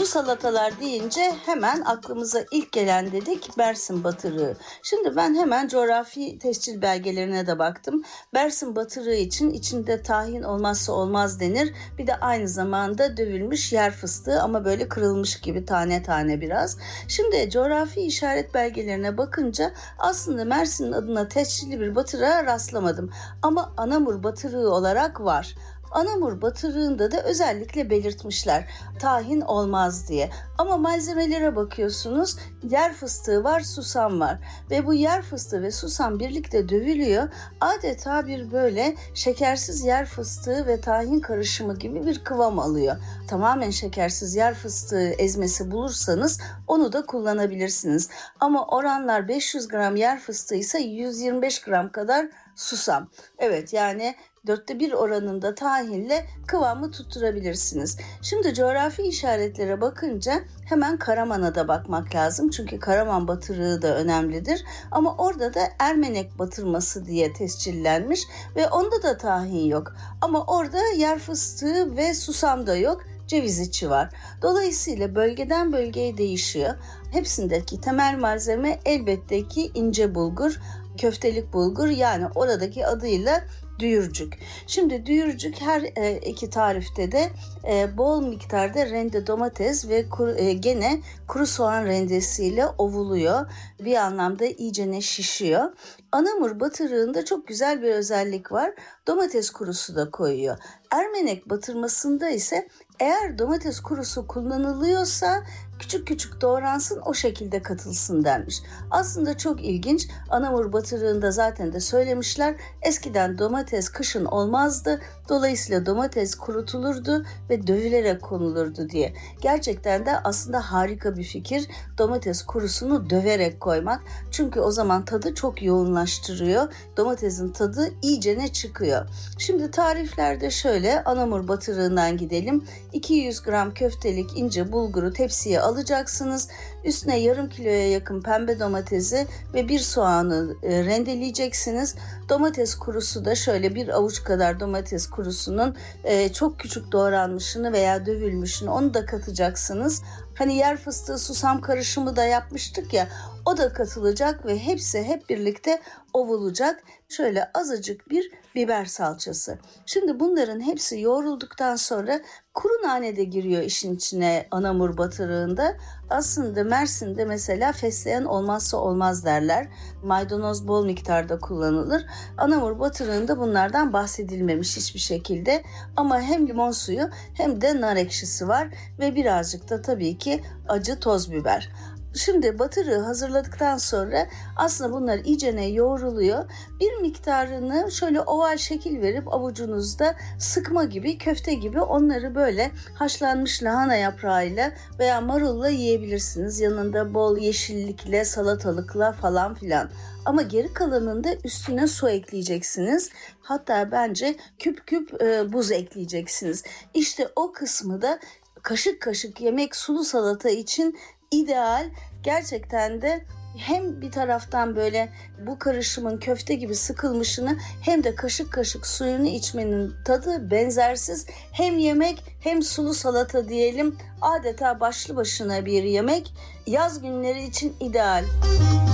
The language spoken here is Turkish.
Sulu salatalar deyince hemen aklımıza ilk gelen dedik Bersin batırığı. Şimdi ben hemen coğrafi tescil belgelerine de baktım. Bersin batırığı için içinde tahin olmazsa olmaz denir. Bir de aynı zamanda dövülmüş yer fıstığı ama böyle kırılmış gibi tane tane biraz. Şimdi coğrafi işaret belgelerine bakınca aslında Mersin'in adına tescilli bir batırığa rastlamadım. Ama Anamur batırığı olarak var. Anamur batırığında da özellikle belirtmişler tahin olmaz diye. Ama malzemelere bakıyorsunuz, yer fıstığı var, susam var ve bu yer fıstığı ve susam birlikte dövülüyor. Adeta bir böyle şekersiz yer fıstığı ve tahin karışımı gibi bir kıvam alıyor. Tamamen şekersiz yer fıstığı ezmesi bulursanız onu da kullanabilirsiniz. Ama oranlar 500 gram yer fıstığı ise 125 gram kadar susam. Evet, yani 1/4 oranında tahinle kıvamı tutturabilirsiniz. Şimdi coğrafi işaretlere bakınca hemen Karaman'a da bakmak lazım. Çünkü Karaman batırığı da önemlidir. Ama orada da Ermenek batırması diye tescillenmiş ve onda da tahin yok. Ama orada yer fıstığı ve susam da yok. Ceviz içi var. Dolayısıyla bölgeden bölgeye değişiyor. Hepsindeki temel malzeme elbette ki ince bulgur, köftelik bulgur, yani oradaki adıyla düğürcük. Şimdi düğürcük her iki tarifte de bol miktarda rende domates ve gene kuru soğan rendesiyle ovuluyor. Bir anlamda iyicene şişiyor. Anamur batırığında çok güzel bir özellik var. Domates kurusu da koyuyor. Ermenek batırmasında ise eğer domates kurusu kullanılıyorsa küçük küçük doğransın, o şekilde katılsın denmiş. Aslında çok ilginç. Anamur batırığında zaten de söylemişler. Eskiden domates kışın olmazdı. Dolayısıyla domates kurutulurdu ve dövülerek konulurdu diye. Gerçekten de aslında harika bir fikir domates kurusunu döverek koymak. Çünkü o zaman tadı çok yoğunlaştırıyor. Domatesin tadı iyicene çıkıyor. Şimdi tariflerde şöyle, Anamur batırığından gidelim. 200 gram köftelik ince bulguru tepsiye alacaksınız. Üstüne yarım kiloya yakın pembe domatesi ve bir soğanı rendeleyeceksiniz. Domates kurusu da şöyle bir avuç kadar domates kurusunun çok küçük doğranmışını veya dövülmüşünü, onu da katacaksınız. Hani yer fıstığı susam karışımı da yapmıştık ya, o da katılacak ve hepsi hep birlikte ovulacak. Şöyle azıcık bir biber salçası. Şimdi bunların hepsi yoğrulduktan sonra kuru nane de giriyor işin içine Anamur batırığında. Aslında Mersin'de mesela fesleğen olmazsa olmaz derler. Maydanoz bol miktarda kullanılır. Anamur batırığında bunlardan bahsedilmemiş hiçbir şekilde. Ama hem limon suyu hem de nar ekşisi var ve birazcık da tabii ki acı toz biber. Şimdi batırığı hazırladıktan sonra aslında bunlar iyicene yoğruluyor. Bir miktarını şöyle oval şekil verip avucunuzda sıkma gibi, köfte gibi onları böyle haşlanmış lahana yaprağıyla veya marulla yiyebilirsiniz. Yanında bol yeşillikle, salatalıkla falan filan. Ama geri kalanında üstüne su ekleyeceksiniz. Hatta bence küp küp buz ekleyeceksiniz. İşte o kısmı da kaşık kaşık yemek sulu salata için ideal. Gerçekten de hem bir taraftan böyle bu karışımın köfte gibi sıkılmışını hem de kaşık kaşık suyunu içmenin tadı benzersiz. Hem yemek hem sulu salata diyelim, adeta başlı başına bir yemek. Yaz günleri için ideal.